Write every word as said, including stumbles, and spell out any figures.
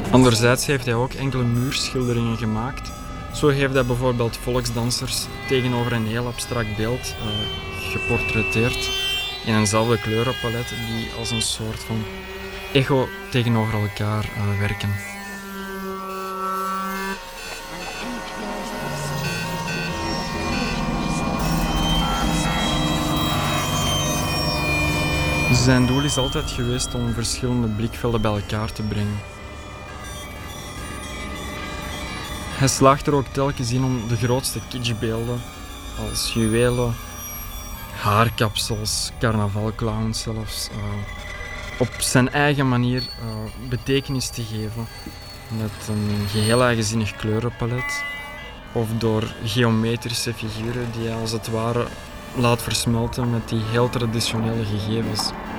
Anderzijds heeft hij ook enkele muurschilderingen gemaakt. Zo heeft hij bijvoorbeeld volksdansers tegenover een heel abstract beeld uh, geportretteerd in eenzelfde kleurenpalet die als een soort van echo tegenover elkaar uh, werken. Zijn doel is altijd geweest om verschillende blikvelden bij elkaar te brengen. Hij slaagt er ook telkens in om de grootste kitschbeelden, als juwelen, haarkapsels, carnavalclowns zelfs, uh, op zijn eigen manier uh, betekenis te geven. Met een geheel eigenzinnig kleurenpalet of door geometrische figuren die hij als het ware laat versmelten met die heel traditionele gegevens.